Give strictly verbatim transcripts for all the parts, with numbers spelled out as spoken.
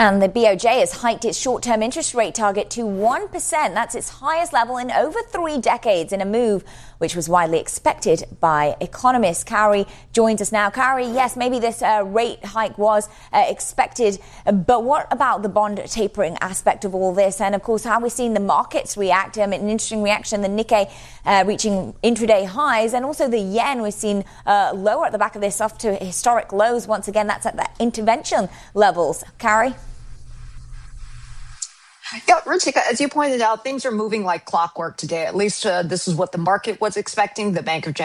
And the B O J has hiked its short-term interest rate target to one percent. That's its highest level in over three decades, in a move which was widely expected by economists. Cowrie joins us now. Cowrie, yes, maybe this uh, rate hike was uh, expected, but what about the bond tapering aspect of all this? And, of course, how we've seen the markets react. Um, an interesting reaction, the Nikkei uh, reaching intraday highs, and also the yen we've seen uh, lower at the back of this, off to historic lows. Once again, that's at the intervention levels. Cowrie? Yeah, Ruchika, as you pointed out, things are moving like clockwork today. At least uh, this is what the market was expecting. The Bank of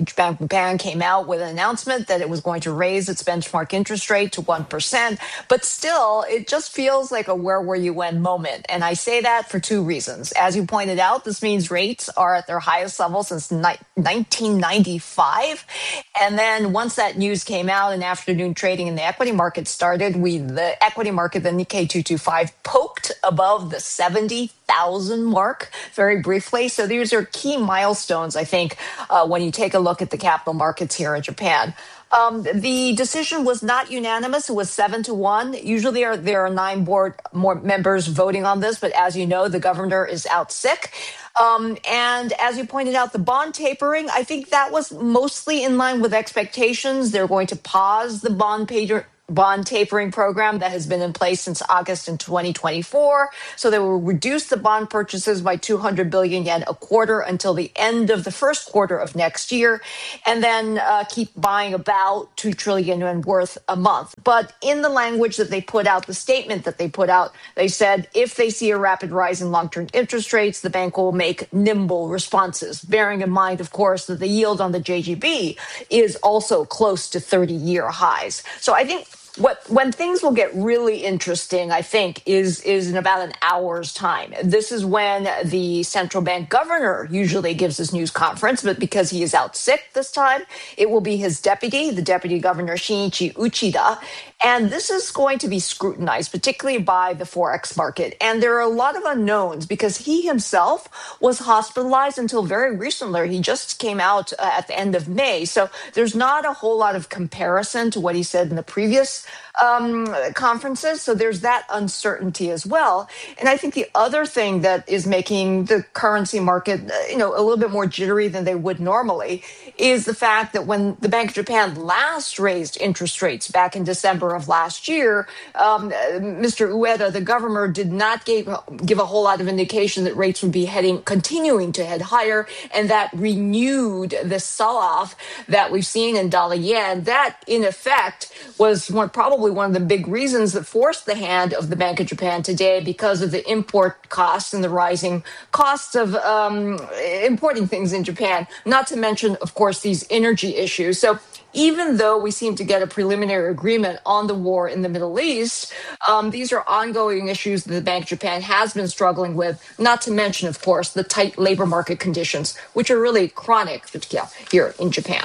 Japan came out with an announcement that it was going to raise its benchmark interest rate to one percent. But still, it just feels like a where were you when moment. And I say that for two reasons. As you pointed out, this means rates are at their highest level since nineteen ninety-five. And then once that news came out and afternoon trading in the equity market started, we the equity market, the Nikkei two twenty-five, poked above the seventy thousand mark very briefly. So these are key milestones, I think, uh, when you take a look at the capital markets here in Japan. Um, the decision was not unanimous. It was seven to one. Usually there are, there are nine board more members voting on this, but as you know, the governor is out sick. Um, and as you pointed out, the bond tapering, I think that was mostly in line with expectations. They're going to pause the bond paper. bond tapering program that has been in place since August in twenty twenty-four. So they will reduce the bond purchases by two hundred billion yen a quarter until the end of the first quarter of next year, and then uh, keep buying about two trillion yen worth a month. But in the language that they put out, the statement that they put out, they said if they see a rapid rise in long-term interest rates, the bank will make nimble responses, bearing in mind, of course, that the yield on the J G B is also close to thirty-year highs. So I think What when things will get really interesting, I think, is is in about an hour's time. This is when the central bank governor usually gives his news conference, but because he is out sick this time, it will be his deputy, the deputy governor Shinichi Uchida. And this is going to be scrutinized, particularly by the Forex market. And there are a lot of unknowns because he himself was hospitalized until very recently. He just came out uh, at the end of May. So there's not a whole lot of comparison to what he said in the previous um, conferences. So there's that uncertainty as well. And I think the other thing that is making the currency market, you know, a little bit more jittery than they would normally is the fact that when the Bank of Japan last raised interest rates back in December of last year, um, Mister Ueda, the governor, did not give, give a whole lot of indication that rates would be heading, continuing to head higher, and that renewed the sell-off that we've seen in dollar yen. That, in effect, was one, probably one of the big reasons that forced the hand of the Bank of Japan today because of the import costs and the rising costs of um, importing things in Japan, not to mention, of course, these energy issues. So even though we seem to get a preliminary agreement on the war in the Middle East, um, these are ongoing issues that the Bank of Japan has been struggling with, not to mention, of course, the tight labor market conditions, which are really chronic here in Japan.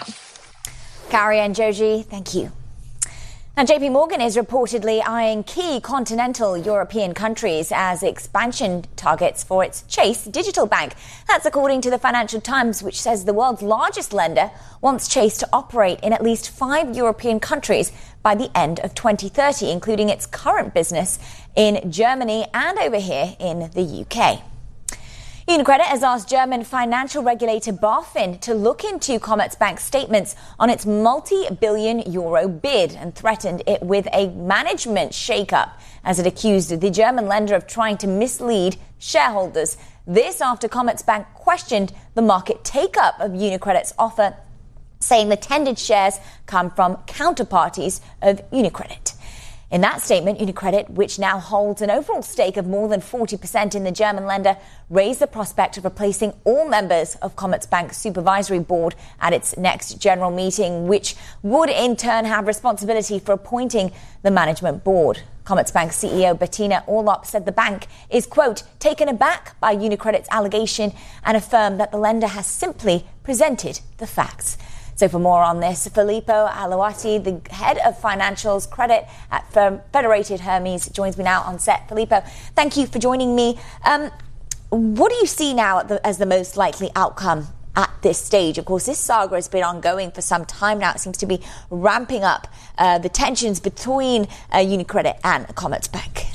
Cowrie and Joji, thank you. Now, J P Morgan is reportedly eyeing key continental European countries as expansion targets for its Chase digital bank. That's according to the Financial Times, which says the world's largest lender wants Chase to operate in at least five European countries by the end of twenty thirty, including its current business in Germany and over here in the U K. UniCredit has asked German financial regulator BaFin to look into Commerzbank's statements on its multi-billion euro bid and threatened it with a management shake-up as it accused the German lender of trying to mislead shareholders. This after Commerzbank questioned the market take-up of UniCredit's offer, saying the tendered shares come from counterparties of UniCredit. In that statement, UniCredit, which now holds an overall stake of more than forty percent in the German lender, raised the prospect of replacing all members of Commerzbank's supervisory board at its next general meeting, which would in turn have responsibility for appointing the management board. Commerzbank C E O Bettina Orlopp said the bank is, quote, taken aback by UniCredit's allegation and affirmed that the lender has simply presented the facts. So for more on this, Filippo Aluati, the head of financials credit at Federated Hermes, joins me now on set. Filippo, thank you for joining me. Um, what do you see now at the, as the most likely outcome at this stage? Of course, this saga has been ongoing for some time now. It seems to be ramping up uh, the tensions between uh, UniCredit and Commerzbank.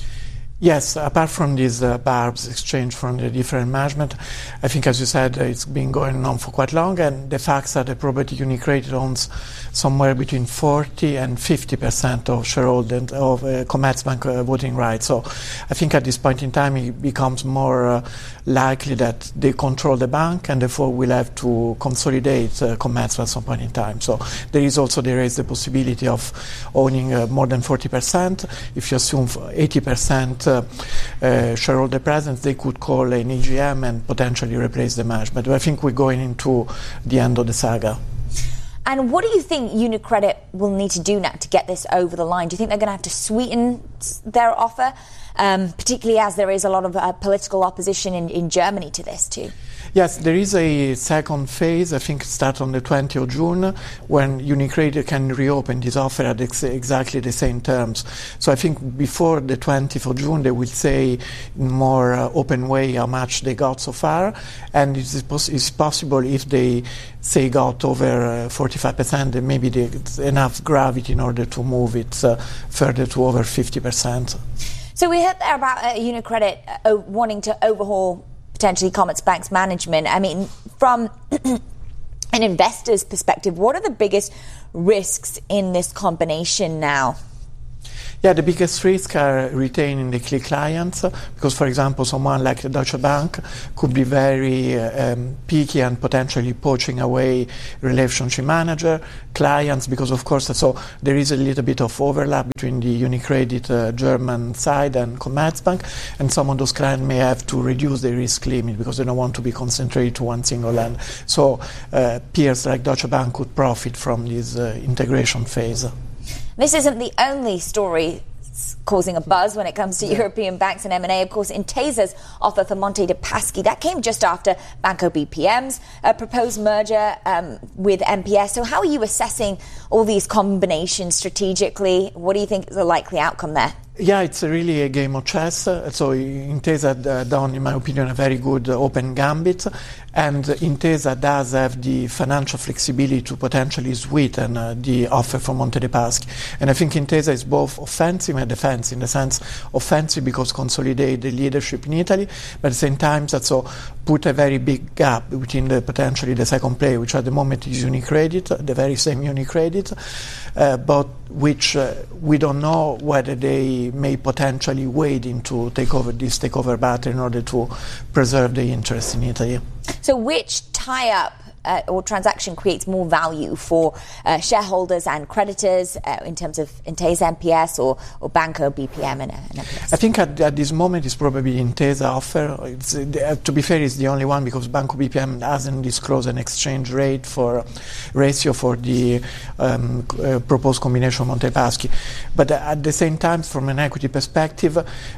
Yes, apart from these uh, barbs exchange from the different management, I think, as you said, uh, it's been going on for quite long, and the fact that the property UniCredit owns somewhere between forty and fifty percent of shareholders of uh, Commerzbank uh, voting rights. So I think at this point in time it becomes more uh, likely that they control the bank, and therefore will have to consolidate uh, Commerzbank at some point in time. So there is also there is the possibility of owning uh, more than forty percent. If you assume eighty percent Uh, uh, shareholder presence, they could call an E G M and potentially replace the management. But I think we're going into the end of the saga. And what do you think UniCredit will need to do now to get this over the line? Do you think they're going to have to sweeten their offer, um, particularly as there is a lot of uh, political opposition in, in Germany to this too? Yes, there is a second phase, I think it starts on the twentieth of June, when UniCredit can reopen this offer at ex exactly the same terms. So I think before the twentieth of June they will say in more uh, open way how much they got so far, and it is pos it's possible if they say got over uh, forty-five percent, then maybe there's enough gravity in order to move it uh, further to over fifty percent. So we heard there about uh, UniCredit uh, wanting to overhaul potentially Commerzbank's management. I mean, from an investor's perspective, what are the biggest risks in this combination now? Yeah, the biggest risks are retaining the key clients, because, for example, someone like the Deutsche Bank could be very uh, um, picky and potentially poaching away relationship manager, clients, because, of course, so there is a little bit of overlap between the UniCredit uh, German side and Commerzbank, and some of those clients may have to reduce the risk limit because they don't want to be concentrated to one single land. So uh, peers like Deutsche Bank could profit from this uh, integration phase. This isn't the only story causing a buzz when it comes to yeah. European banks and M and A. Of course, Intesa's offer for Monte dei Paschi, that came just after Banco B P M's uh, proposed merger um, with M P S. So how are you assessing all these combinations strategically? What do you think is the likely outcome there? Yeah, it's really a game of chess. Uh, so Intesa uh, done, in my opinion, a very good uh, open gambit, and Intesa does have the financial flexibility to potentially sweeten uh, the offer for Monte dei Paschi. And I think Intesa is both offensive and defensive, in the sense offensive because consolidate the leadership in Italy, but at the same time also put a very big gap between the potentially the second player, which at the moment is UniCredit, the very same UniCredit, uh, but which uh, we don't know whether they may potentially wade into take over this takeover battle in order to preserve the interest in Italy. So which tie-up uh, or transaction creates more value for uh, shareholders and creditors uh, in terms of Intesa M P S or, or Banco B P M and, and M P S? I think at, at this moment it's probably Intesa offer. It's, uh, to be fair, it's the only one because Banco B P M hasn't disclosed an exchange rate for ratio for the um, uh, proposed combination of Monte dei Paschi. But uh, at the same time, from an equity perspective,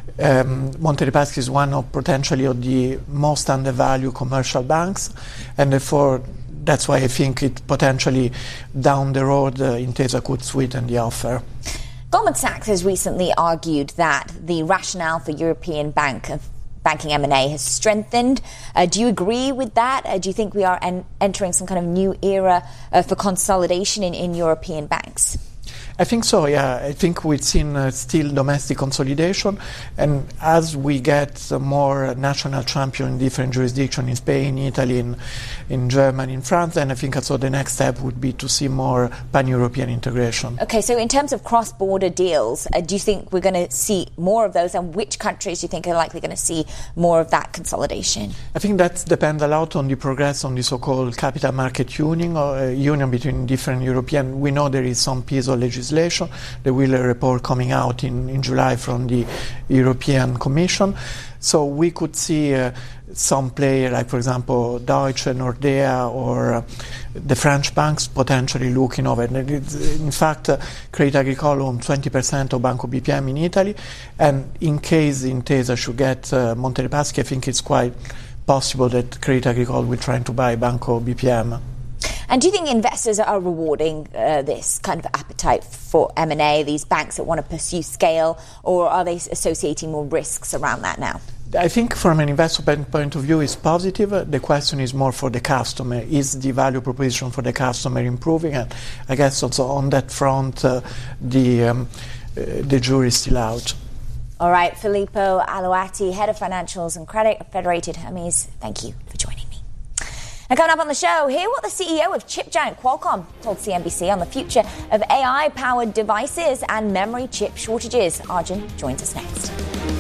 um, Monte dei Paschi is one of potentially of the most undervalued commercial banks, and therefore that's why I think it potentially down the road uh, Intesa could sweeten the offer. Goldman Sachs has recently argued that the rationale for European bank of banking M and A has strengthened. Uh, do you agree with that? Uh, do you think we are en entering some kind of new era uh, for consolidation in, in European banks? I think so, yeah. I think we've seen uh, still domestic consolidation, and as we get uh, more national champions in different jurisdictions, in Spain, Italy, in, in Germany, in France, then I think also the next step would be to see more pan-European integration. Okay, so in terms of cross-border deals, uh, do you think we're going to see more of those, and which countries do you think are likely going to see more of that consolidation? I think that depends a lot on the progress on the so-called capital market union, or uh, union between different European. We know there is some piece of legislation. There will a report coming out in, in July from the European Commission. So we could see uh, some player, like for example Deutsche, Nordea, or uh, the French banks potentially looking over. In fact, uh, Crédit Agricole owns twenty percent of Banco B P M in Italy, and in case Intesa should get uh, Monte dei Paschi, I think it's quite possible that Crédit Agricole will try to buy Banco B P M. And do you think investors are rewarding uh, this kind of appetite for M and A, these banks that want to pursue scale, or are they associating more risks around that now? I think from an investor point of view it's positive. The question is more for the customer. Is the value proposition for the customer improving? And I guess also on that front uh, the, um, uh, the jury is still out. All right, Filippo Alouati, Head of Financials and Credit at Federated Hermes, thank you for joining me. Now, coming up on the show, hear what the C E O of chip giant Qualcomm told C N B C on the future of A I-powered devices and memory chip shortages. Arjun joins us next.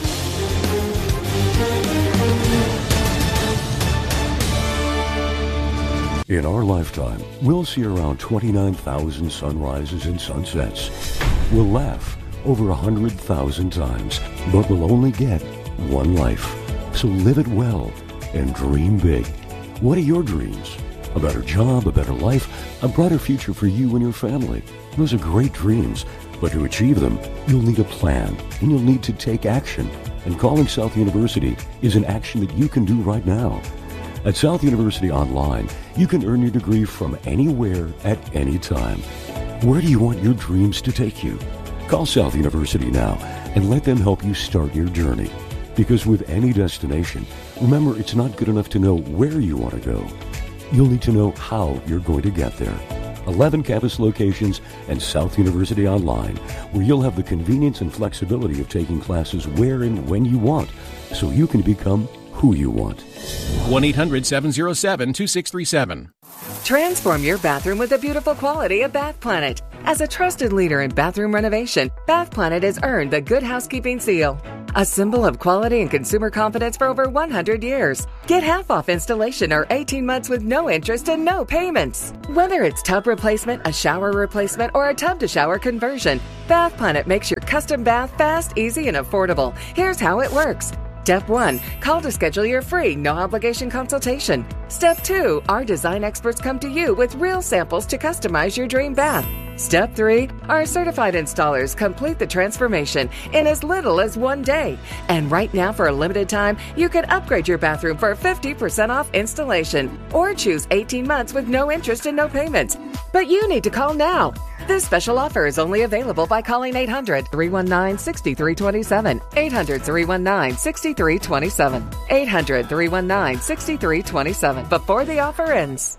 In our lifetime, we'll see around twenty-nine thousand sunrises and sunsets. We'll laugh over one hundred thousand times, but we'll only get one life. So live it well and dream big. What are your dreams? A better job, a better life, a brighter future for you and your family. Those are great dreams, but to achieve them, you'll need a plan, and you'll need to take action. And calling South University is an action that you can do right now. At South University Online, you can earn your degree from anywhere at any time. Where do you want your dreams to take you? Call South University now and let them help you start your journey. Because with any destination, remember, it's not good enough to know where you want to go. You'll need to know how you're going to get there. eleven campus locations and South University Online, where you'll have the convenience and flexibility of taking classes where and when you want, so you can become who you want. one eight hundred seven oh seven two six three seven. Transform your bathroom with the beautiful quality of Bath Planet. As a trusted leader in bathroom renovation, Bath Planet has earned the Good Housekeeping Seal, a symbol of quality and consumer confidence for over one hundred years. Get half off installation or eighteen months with no interest and no payments. Whether it's tub replacement, a shower replacement, or a tub-to-shower conversion, Bath Planet makes your custom bath fast, easy, and affordable. Here's how it works. Step one, call to schedule your free, no-obligation consultation. Step two, our design experts come to you with real samples to customize your dream bath. Step three, our certified installers complete the transformation in as little as one day. And right now, for a limited time, you can upgrade your bathroom for fifty percent off installation or choose eighteen months with no interest and no payments. But you need to call now. This special offer is only available by calling eight hundred, three one nine, six three two seven, eight hundred, three one nine, six three two seven, eight hundred, three one nine, six three two seven before the offer ends.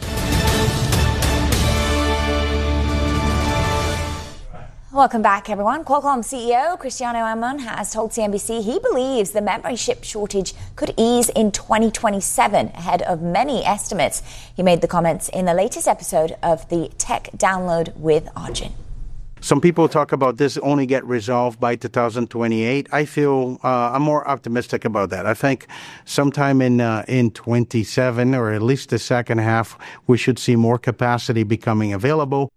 Welcome back, everyone. Qualcomm C E O Cristiano Amon has told C N B C he believes the memory chip shortage could ease in twenty twenty-seven, ahead of many estimates. He made the comments in the latest episode of the Tech Download with Arjun. Some people talk about this only get resolved by two thousand twenty-eight. I feel uh, I'm more optimistic about that. I think sometime in uh, in twenty-seven, or at least the second half, we should see more capacity becoming available.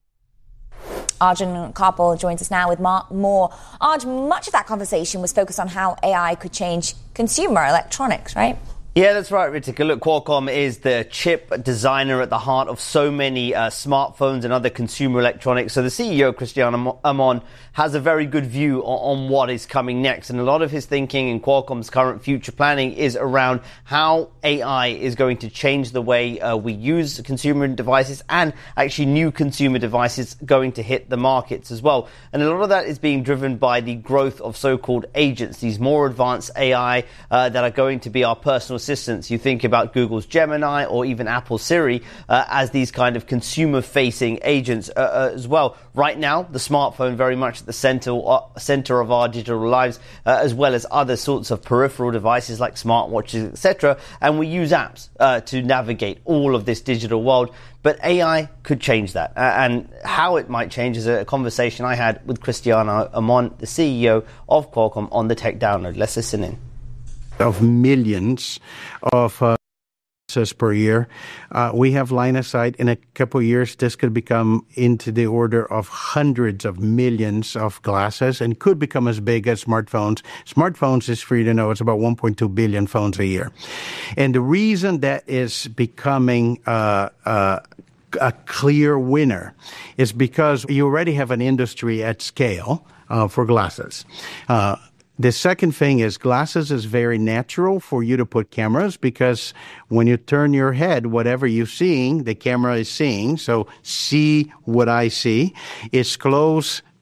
Arjun Koppel joins us now with more. Arj, much of that conversation was focused on how A I could change consumer electronics, right? Yeah, that's right, Ritika. Look, Qualcomm is the chip designer at the heart of so many uh, smartphones and other consumer electronics. So the C E O, Cristiano Amon, has a very good view on, on what is coming next. And a lot of his thinking in Qualcomm's current future planning is around how A I is going to change the way uh, we use consumer devices, and actually new consumer devices going to hit the markets as well. And a lot of that is being driven by the growth of so-called agents, these more advanced A I uh, that are going to be our personal assistants. You think about Google's Gemini or even Apple's Siri uh, as these kind of consumer-facing agents uh, uh, as well. Right now, the smartphone very much at the center, uh, center of our digital lives, uh, as well as other sorts of peripheral devices like smartwatches, et cetera. And we use apps uh, to navigate all of this digital world. But A I could change that. Uh, and how it might change is a conversation I had with Cristiano Amon, the C E O of Qualcomm, on the Tech Download. Let's listen in. Of millions of uh, per year. Uh, we have line of sight in a couple of years. This could become into the order of hundreds of millions of glasses and could become as big as smartphones. Smartphones, is for you to know, it's about one point two billion phones a year. And the reason that is becoming uh, uh, a clear winner is because you already have an industry at scale uh, for glasses. Uh, The second thing is glasses is very natural for you to put cameras, because when you turn your head, whatever you're seeing, the camera is seeing. So see what I see is close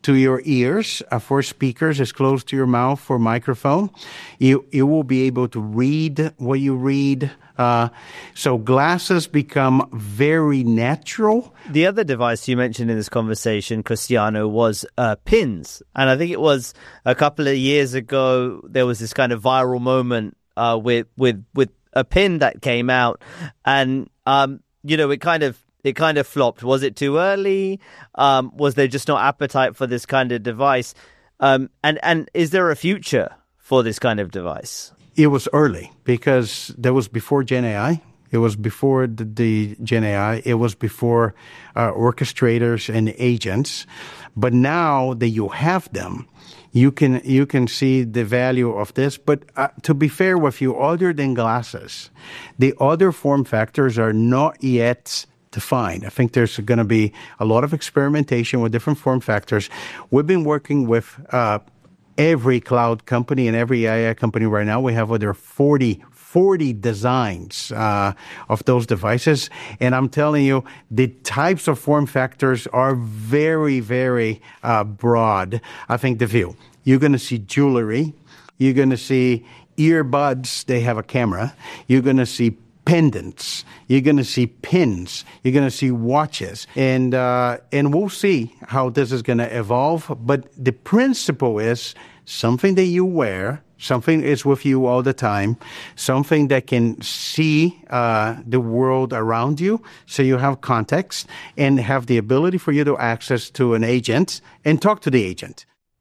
to your ears uh, for speakers, as close to your mouth for microphone. You you will be able to read what you read. Uh, so glasses become very natural. The other device you mentioned in this conversation, Cristiano, was uh, pins. And I think it was a couple of years ago, there was this kind of viral moment uh, with, with, with a pin that came out. And, um, you know, it kind of it kind of flopped. Was it too early? Um, was there just no appetite for this kind of device? Um, and, and is there a future for this kind of device? It was early because that was before Gen A I. It was before the, the Gen A I. It was before uh, orchestrators and agents. But now that you have them, you can you can see the value of this. But uh, to be fair with you, other than glasses, the other form factors are not yet defined. I think there's going to be a lot of experimentation with different form factors. We've been working with uh, every cloud company and every A I company right now. We have over forty, forty designs uh, of those devices. And I'm telling you, the types of form factors are very, very uh, broad. I think the view. You're going to see jewelry. You're going to see earbuds. They have a camera. You're going to see pendants. You're going to see pins. You're going to see watches. And uh, and we'll see how this is going to evolve. But the principle is something that you wear, something is with you all the time, something that can see uh, the world around you so you have context and have the ability for you to access to an agent and talk to the agent.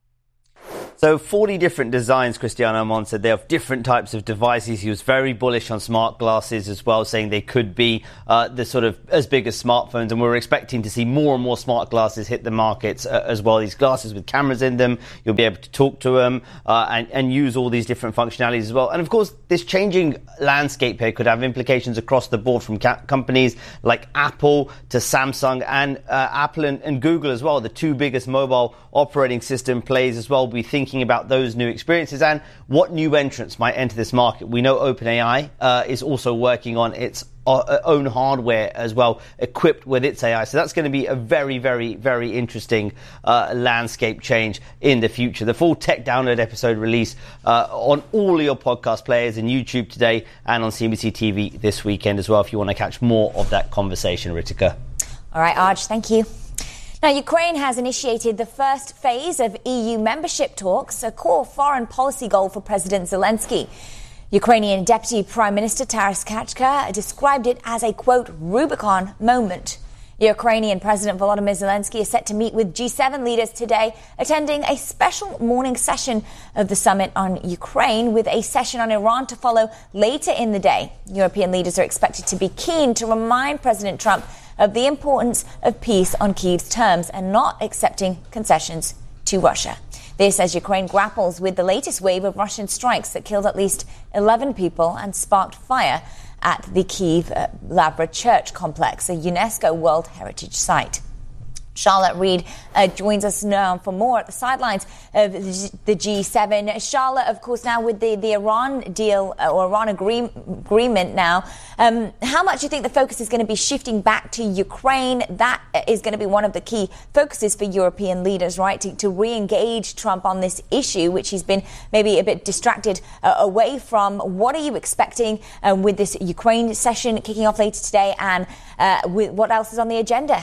So forty different designs, Cristiano Amon said. They have different types of devices. He was very bullish on smart glasses as well, saying they could be uh, the sort of as big as smartphones. And we're expecting to see more and more smart glasses hit the markets uh, as well. These glasses with cameras in them, you'll be able to talk to them uh, and, and use all these different functionalities as well. And of course, this changing landscape here could have implications across the board from ca- companies like Apple to Samsung and uh, Apple and, and Google as well. The two biggest mobile operating system plays as well. We think Thinking about those new experiences and what new entrants might enter this market. We know OpenAI uh, is also working on its uh, own hardware as well, equipped with its A I. So that's going to be a very, very, very interesting uh, landscape change in the future. The full Tech Download episode release uh, on all your podcast players and YouTube today and on C N B C T V this weekend as well, if you want to catch more of that conversation, Ritika. All right, Arj, thank you. Now, Ukraine has initiated the first phase of E U membership talks, a core foreign policy goal for President Zelensky. Ukrainian Deputy Prime Minister Taras Kachka described it as a, quote, Rubicon moment. Ukrainian President Volodymyr Zelensky is set to meet with G seven leaders today, attending a special morning session of the summit on Ukraine, with a session on Iran to follow later in the day. European leaders are expected to be keen to remind President Trump of the importance of peace on Kyiv's terms and not accepting concessions to Russia. This as Ukraine grapples with the latest wave of Russian strikes that killed at least eleven people and sparked fire at the Kyiv uh, Lavra Church complex, a UNESCO World Heritage Site. Charlotte Reed uh, joins us now for more at the sidelines of the G seven. Charlotte, of course, now with the, the Iran deal uh, or Iran agree- agreement now, um, how much do you think the focus is going to be shifting back to Ukraine? That is going to be one of the key focuses for European leaders, right, to, to re-engage Trump on this issue, which he's been maybe a bit distracted uh, away from. What are you expecting uh, with this Ukraine session kicking off later today, and uh, with what else is on the agenda?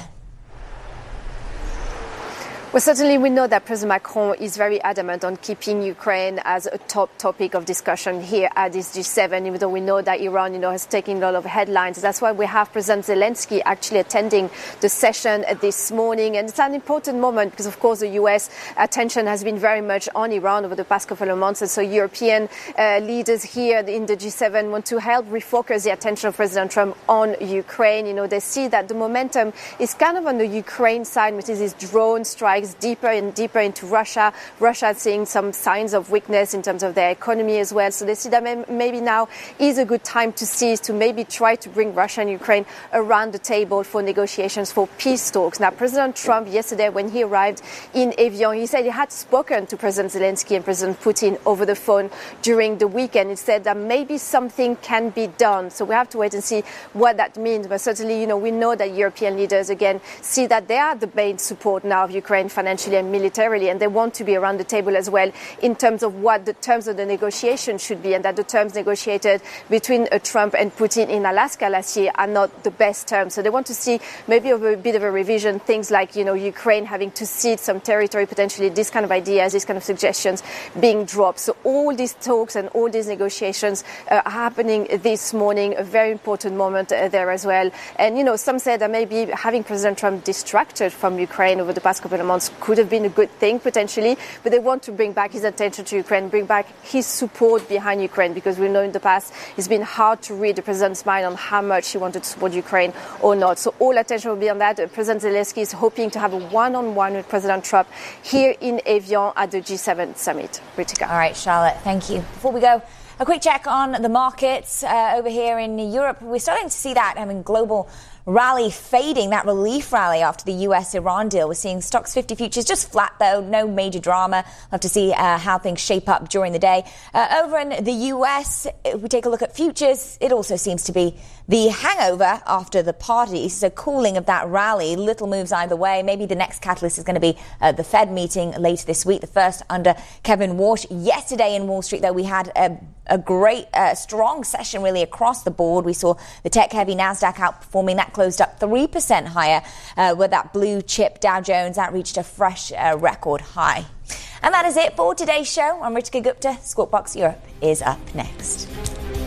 Well, certainly we know that President Macron is very adamant on keeping Ukraine as a top topic of discussion here at this G seven, even though we know that Iran, you know, has taken a lot of headlines. That's why we have President Zelensky actually attending the session this morning. And it's an important moment because, of course, the U S attention has been very much on Iran over the past couple of months. And so European uh, leaders here in the G seven want to help refocus the attention of President Trump on Ukraine. You know, they see that the momentum is kind of on the Ukraine side, which is these drone strikes deeper and deeper into Russia. Russia seeing some signs of weakness in terms of their economy as well. So they see that maybe now is a good time to seize to maybe try to bring Russia and Ukraine around the table for negotiations for peace talks. Now, President Trump yesterday, when he arrived in Evian, he said he had spoken to President Zelensky and President Putin over the phone during the weekend. He said that maybe something can be done. So we have to wait and see what that means. But certainly, you know, we know that European leaders, again, see that they are the main support now of Ukraine financially and militarily, and they want to be around the table as well in terms of what the terms of the negotiation should be, and that the terms negotiated between uh, Trump and Putin in Alaska last year are not the best terms. So they want to see maybe a bit of a revision, things like, you know, Ukraine having to cede some territory, potentially these kind of ideas, these kind of suggestions being dropped. So all these talks and all these negotiations uh, are happening this morning, a very important moment uh, there as well. And, you know, some say that maybe having President Trump distracted from Ukraine over the past couple of months could have been a good thing, potentially, but they want to bring back his attention to Ukraine, bring back his support behind Ukraine, because we know in the past it's been hard to read the president's mind on how much he wanted to support Ukraine or not. So all attention will be on that. President Zelensky is hoping to have a one-on-one with President Trump here in Evian at the G seven summit. Ritika. All right, Charlotte, thank you. Before we go, a quick check on the markets uh, over here in Europe. We're starting to see that, I mean, global rally fading, that relief rally after the U S Iran deal. We're seeing Stocks fifty futures just flat, though. No major drama. We'll have to see uh, how things shape up during the day. Uh, over in the U S, if we take a look at futures, it also seems to be the hangover after the parties, so cooling of that rally. Little moves either way. Maybe the next catalyst is going to be uh, the Fed meeting later this week, the first under Kevin Warsh. Yesterday in Wall Street, though, we had a, a great, uh, strong session really across the board. We saw the tech-heavy NASDAQ outperforming. That closed up three percent higher, uh, with that blue chip Dow Jones that reached a fresh uh, record high. And that is it for today's show. I'm Ritika Gupta. Squawk Box Europe is up next.